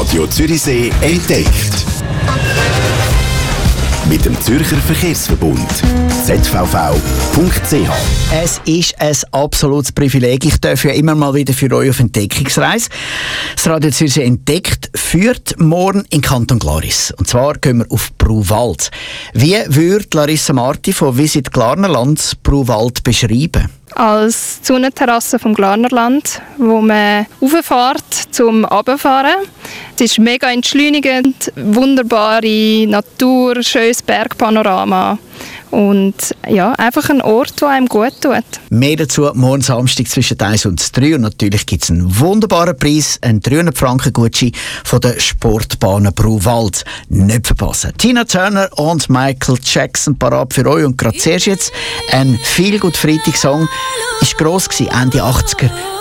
Radio Zürichsee entdeckt. Mit dem Zürcher Verkehrsverbund zvv.ch. Es ist ein absolutes Privileg. Ich darf ja immer mal wieder für euch auf Entdeckungsreise. Das Radio Zürichsee entdeckt führt morgen in Kanton Glaris. Und zwar gehen wir auf Bruwald. Wie würde Larissa Marti von Visit Glarnerland Bruwald beschreiben? Als Sonnenterrasse vom Glarnerland, wo man rauffährt zum Runterfahren. Es ist mega entschleunigend, wunderbare Natur, schönes Bergpanorama und ja, einfach ein Ort, der einem gut tut. Mehr dazu morgen Samstag zwischen 1 und 3 und natürlich gibt es einen wunderbaren Preis, einen 300 Franken Gutschein von der Sportbahnen Bruwald. Nicht verpassen. Tina Turner und Michael Jackson parat für euch und gerade zuerst jetzt ein Feel-Good-Freitag-Song. Ist gross gewesen, Ende 80er.